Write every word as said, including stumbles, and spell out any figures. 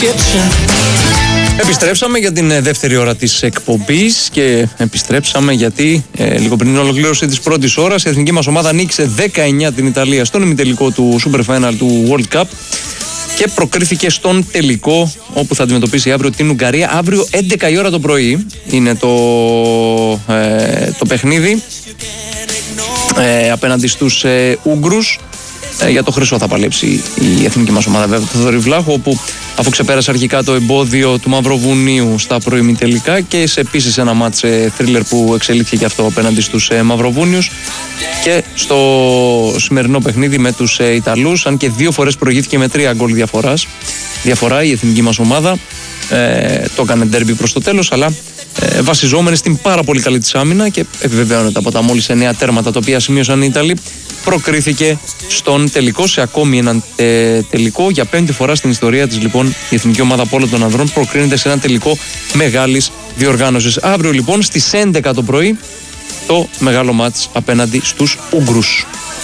Επιστρέψαμε για την δεύτερη ώρα της εκπομπής και επιστρέψαμε γιατί ε, λίγο πριν την ολοκλήρωση της πρώτης ώρας η εθνική μας ομάδα νίκησε δέκα εννιά την Ιταλία στον ημιτελικό του Super Final του World Cup και προκρίθηκε στον τελικό όπου θα αντιμετωπίσει αύριο την Ουγγαρία. Αύριο έντεκα η ώρα το πρωί είναι το, ε, το παιχνίδι ε, απέναντι στους ε, Ούγγρους. Ε, για το χρυσό θα παλέψει η εθνική μας ομάδα βέβαια, το Θοδωρή Βλάχου, όπου αφού ξεπέρασε αρχικά το εμπόδιο του Μαυροβουνίου στα προημιτελικά και σε επίσης ένα μάτς ε, θρίλερ που εξελίχθηκε και αυτό απέναντι στους ε, Μαυροβούνιους, και στο σημερινό παιχνίδι με τους ε, Ιταλούς, αν και δύο φορές προηγήθηκε με τρία γκολ διαφοράς, διαφορά η εθνική μας ομάδα, ε, το έκανε ντέρμπι προς το τέλος, αλλά ε, βασιζόμενοι στην πάρα πολύ καλή της άμυνα και επιβεβαιώνεται από τα μόλις εννέα τέρματα τα οποία σημείωσαν οι Ιταλοί, προκρίθηκε στον τελικό, σε ακόμη έναν ε, τελικό. Για πέμπτη φορά στην ιστορία της λοιπόν η εθνική ομάδα πόλο των ανδρών προκρίνεται σε έναν τελικό μεγάλης διοργάνωσης. Αύριο λοιπόν στις έντεκα το πρωί το μεγάλο μάτς απέναντι στους Ούγγρους.